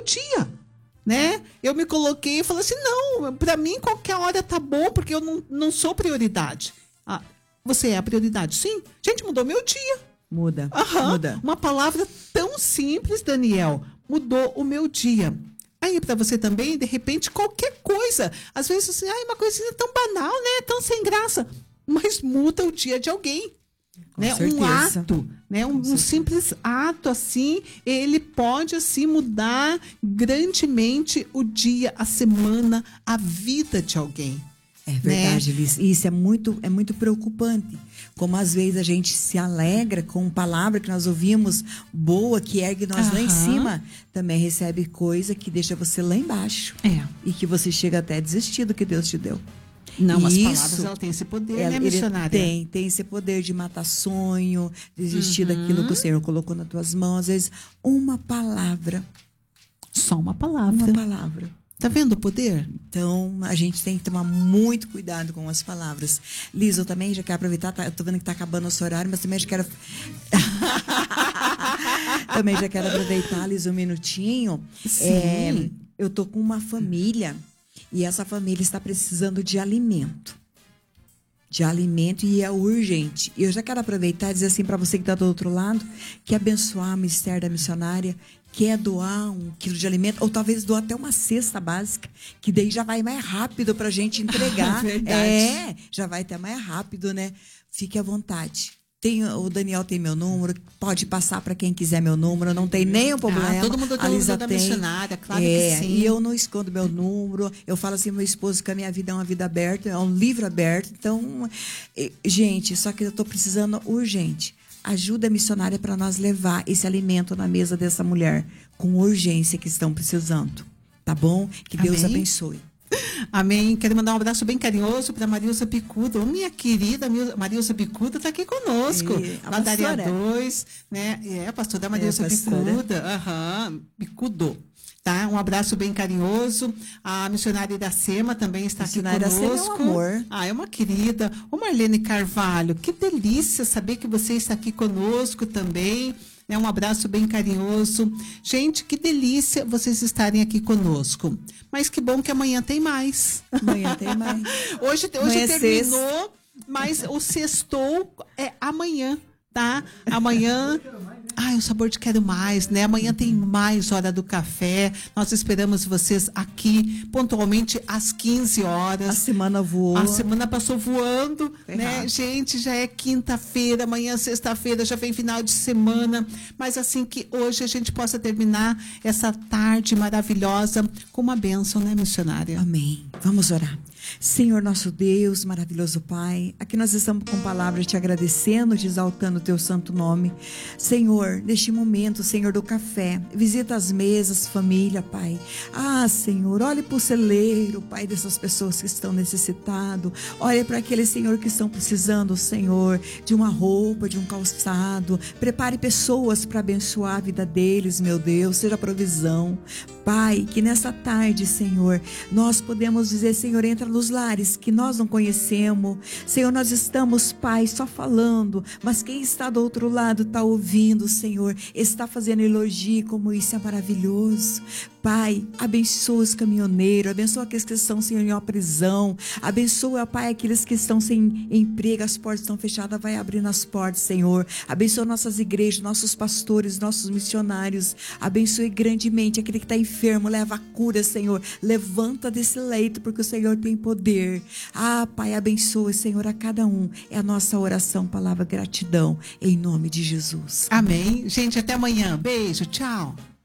dia, né? Eu me coloquei e falei assim, não, para mim qualquer hora tá bom, porque eu não sou prioridade. Ah, você é a prioridade? Sim. Gente, mudou meu dia. Muda. Uma palavra tão simples, Daniel, mudou o meu dia. Aí, para você também, de repente, qualquer coisa. Às vezes, assim, uma coisinha tão banal, né? Tão sem graça. Mas muda o dia de alguém. Né? Um ato, né? Um simples ato, assim, ele pode, assim, mudar grandemente o dia, a semana, a vida de alguém. É verdade, né? Liz. Isso é muito preocupante. Como às vezes a gente se alegra com palavra que nós ouvimos boa, que ergue nós lá em cima, também recebe coisa que deixa você lá embaixo. E que você chega até a desistir do que Deus te deu. Não, as palavras, ela tem esse poder, né, missionária? Tem esse poder de matar sonho, desistir daquilo que o Senhor colocou nas tuas mãos. Às vezes, uma palavra. Só uma palavra. Uma palavra. Tá vendo o poder? Então, a gente tem que tomar muito cuidado com as palavras. Liz, eu também já quero aproveitar, eu tô vendo que tá acabando o nosso horário, mas também já quero... também já quero aproveitar, Liz, um minutinho. Sim. Eu tô com uma família e essa família está precisando de alimento. E é urgente. E eu já quero aproveitar e dizer assim para você que está do outro lado, que abençoar o Ministério da Missionária, quer doar 1 quilo de alimento, ou talvez doar até uma cesta básica, que daí já vai mais rápido para a gente entregar. Verdade. Já vai até mais rápido, né? Fique à vontade. O Daniel tem meu número, pode passar para quem quiser meu número, não tem nenhum problema. Todo mundo tem o número da missionária, claro que sim. E eu não escondo meu número, eu falo assim, meu esposo, que a minha vida é uma vida aberta, é um livro aberto. Então, gente, só que eu estou precisando urgente. Ajuda a missionária para nós levar esse alimento na mesa dessa mulher, com urgência que estão precisando. Tá bom? Que Deus abençoe. Amém. Quero mandar um abraço bem carinhoso para Marilza Bicudo. Minha querida Marilza Bicudo está aqui conosco. Lá da área 2, né? A pastora Marilza Bicudo. Tá? Um abraço bem carinhoso. A missionária da SEMA também está aqui conosco. Amor. É uma querida. Ô Marlene Carvalho, que delícia saber que você está aqui conosco também. Um abraço bem carinhoso. Gente, que delícia vocês estarem aqui conosco. Mas que bom que amanhã tem mais. Amanhã tem mais. Hoje terminou, mas o sextou é amanhã, tá? Amanhã... o sabor de quero mais, né? Amanhã tem mais Hora do Café. Nós esperamos vocês aqui pontualmente às 15 horas. A semana voou. A semana passou voando, né? Gente, já é quinta-feira, amanhã sexta-feira, já vem final de semana. Mas assim que hoje a gente possa terminar essa tarde maravilhosa com uma bênção, né, missionária? Amém. Vamos orar. Senhor nosso Deus, maravilhoso Pai, aqui nós estamos com palavras te agradecendo, te exaltando o teu santo nome. Senhor, neste momento, Senhor do café, visita as mesas, família, Pai. Senhor, olhe para o celeiro, Pai, dessas pessoas que estão necessitadas. Olhe para aqueles, Senhor, que estão precisando, Senhor, de uma roupa, de um calçado. Prepare pessoas para abençoar a vida deles, meu Deus, seja provisão. Pai, que nessa tarde, Senhor, nós podemos dizer, Senhor, entra nos lares que nós não conhecemos. Senhor, nós estamos, Pai, só falando, mas quem está do outro lado está ouvindo, Senhor, está fazendo elogio, como isso é maravilhoso. Pai, abençoa os caminhoneiros, abençoa aqueles que estão, Senhor, em uma prisão, abençoa, Pai, aqueles que estão sem emprego, as portas estão fechadas, vai abrindo as portas, Senhor. Abençoa nossas igrejas, nossos pastores, nossos missionários, abençoe grandemente aquele que está enfermo, leva a cura, Senhor, levanta desse leito, porque o Senhor tem poder. Pai, abençoa, Senhor, a cada um. É a nossa oração, palavra gratidão, em nome de Jesus. Amém. Gente, até amanhã. Beijo, tchau.